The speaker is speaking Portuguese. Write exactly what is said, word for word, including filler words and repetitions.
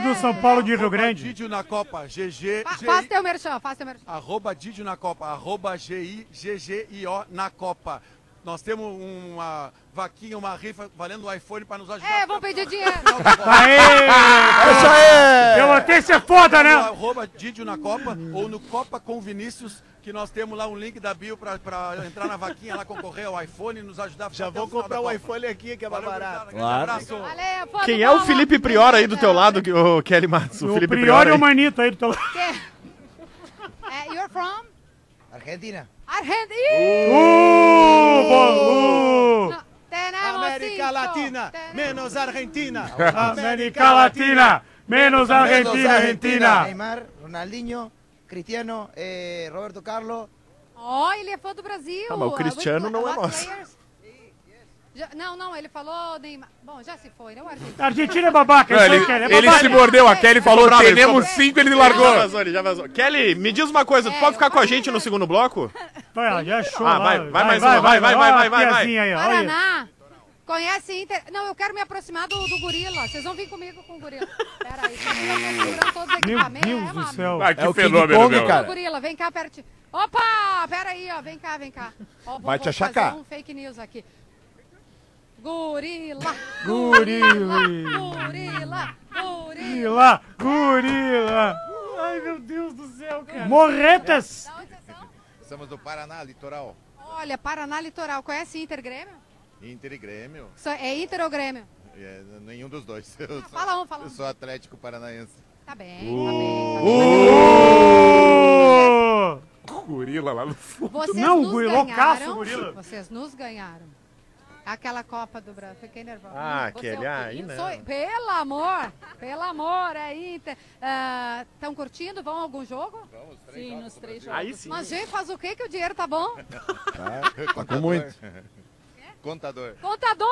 do São Paulo de Rio Arroba Grande. Didio na Copa, G G. Fa faz teu merchan, faz teu merchan. Arroba Didio na Copa, arroba G I G G I O na Copa. Nós temos uma vaquinha, uma rifa valendo o iPhone para nos ajudar. É, vamos pedir dinheiro. Aê! Isso aí! Eu até ser foda, né? Arroba Didio na Copa ou no Copa com Vinícius, que nós temos lá um link da bio para entrar na vaquinha lá, concorrer ao iPhone e nos ajudar a Já vou comprar o iPhone aqui, que é mais barato. Claro. Valeu, foda Quem é o bola. Felipe Prior aí do teu lado, que- o Kelly Matos? O O Felipe Prior e aí. o Manito aí do teu lado. Que- É, you're from? Argentina. Argentina. Uh, bom, uh. Tenemos América cinco. Latina, Tenemos- menos Argentina. América Latina, menos Argentina, Argentina. Neymar, Ronaldinho, Cristiano, eh, Roberto Carlos. Ó, ele é fã do Brasil. Ah, mas o Cristiano Uh, não é what nosso. players? Já- não, não, ele falou Neymar. Bom, já se foi, né? O Argentina. A Argentina é babaca, Não, isso aí, ele, Kelly, é ele babaca. se mordeu, a Kelly falou, bravo, ele temos ficou- cinco, ele Já largou. vazou, ele já vazou. Kelly, me diz uma coisa, tu É, pode ficar eu com a posso gente no dizer. segundo bloco? Vai, já é show Ah, lá. vai, vai mais uma, vai, vai, vai, Olha a vai, vai, vai. tiazinha aí, olha. Paraná. Conhece Inter? Não, eu quero me aproximar do, do gorila. Vocês vão vir comigo com o gorila. Pera aí, só que eu tô segurando todos os Meu equipamentos. Deus é do uma- céu. Ah, que É o King fenômeno, Kong, meu. cara. Gorila, vem cá perto. Opa, pera aí, ó, vem cá, vem cá. Ó, vou, Vai te vou achacar. fazer um fake news aqui. Gorila, Gorila. gorila, Gorila, gorila. gorila. Ai, meu Deus do céu, cara. Morretas. Da onde vocês são? Somos do Paraná, litoral. Olha, Paraná Litoral. Conhece Inter Grêmio? Inter e Grêmio. Só- É Inter ou Grêmio? É, nenhum dos dois. Eu sou, Fala um, fala eu um. sou Atlético Paranaense. Tá bem, tá bem. Tá bem. Uh! Gorila lá no fundo. Vocês Não, nos gorila, loucaço, ganharam. gorila. Vocês nos ganharam. Aquela Copa do Brasil. Fiquei nervosa. Ah, Você Kelly, é o quê? aí Eu não. sou- Pelo amor, pelo amor, é Inter. Estão curtindo? Vão a algum jogo? Sim, nos três jogos. Aí sim. Mas, gente, faz o quê que o dinheiro tá bom? Tá com muito. Contador. Contador.